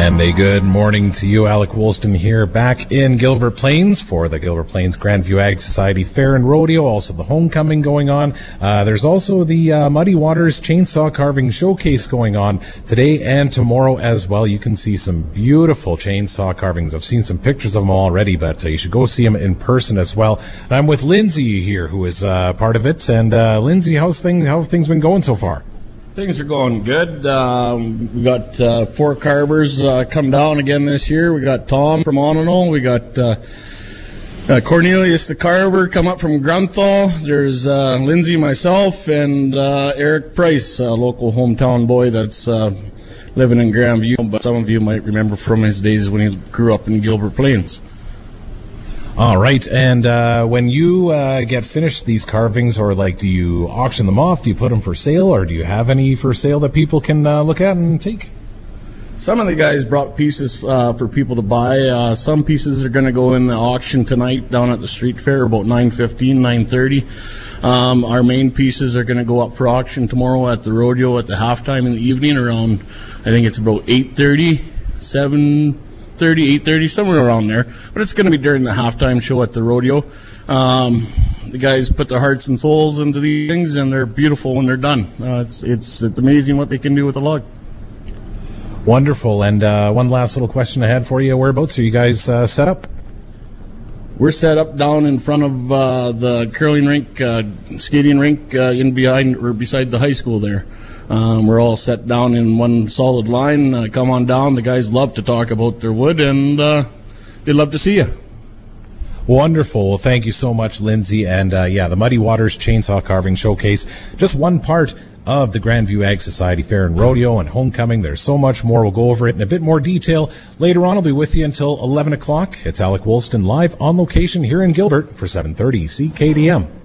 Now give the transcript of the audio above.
And a good morning to you, Alec Woolston here, back in Gilbert Plains for the Gilbert Plains Grandview Ag Society Fair and Rodeo, also the homecoming going on. There's also the Muddy Waters Chainsaw Carving Showcase going on today and tomorrow as well. You can see some beautiful chainsaw carvings. I've seen some pictures of them already, but you should go see them in person as well. And I'm with Lindsay here, who is part of it. And Lindsay, how have things been going so far? Things are going good. We got 4 carvers come down again this year. We got Tom from Onano. We got Cornelius the carver come up from Grunthal. There's Lindsay, myself, and Eric Price, a local hometown boy that's living in Grandview. But some of you might remember from his days when he grew up in Gilbert Plains. All right, and when you get finished these carvings, or do you auction them off? Do you put them for sale, or do you have any for sale that people can look at and take? Some of the guys brought pieces for people to buy. Some pieces are going to go in the auction tonight down at the street fair about 9:15, 9:30. Our main pieces are going to go up for auction tomorrow at the rodeo at the halftime in the evening around, I think it's about 8:30, 8:30, somewhere around there. But it's going to be during the halftime show at the rodeo. The guys put their hearts and souls into these things, and they're beautiful when they're done. It's amazing what they can do with a log. Wonderful. And one last little question I had for you. Whereabouts are you guys set up? We're set up down in front of the curling rink, skating rink, in behind or beside the high school there. We're all set down in one solid line. Come on down. The guys love to talk about their wood, and they love to see you. Wonderful. Well, thank you so much, Lindsay. And the Muddy Waters Chainsaw Carving Showcase, just one part of the Grandview Ag Society Fair and Rodeo and Homecoming. There's so much more. We'll go over it in a bit more detail later on. I'll be with you until 11 o'clock. It's Alec Woolston live on location here in Gilbert for 730 CKDM.